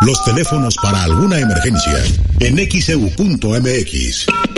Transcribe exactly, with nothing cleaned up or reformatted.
Los teléfonos para alguna emergencia en X E U punto M X.